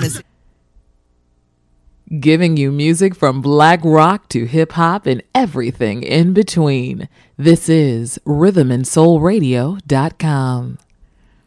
Giving you music from black rock to hip hop and everything in between. This is rhythmandsoulradio.com.